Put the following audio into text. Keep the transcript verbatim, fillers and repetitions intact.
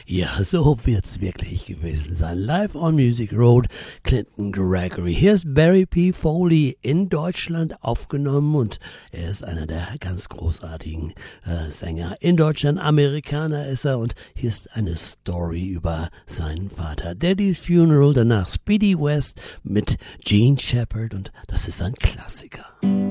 Ja, so wird's wirklich gewesen sein. Live on Music Road, Clinton Gregory. Hier ist Barry P. Foley in Deutschland aufgenommen und er ist einer der ganz großartigen äh, Sänger in Deutschland. Amerikaner ist er und hier ist eine Story über seinen Vater. Daddy's Funeral, danach Speedy West mit Gene Shepard und das ist ein Klassiker.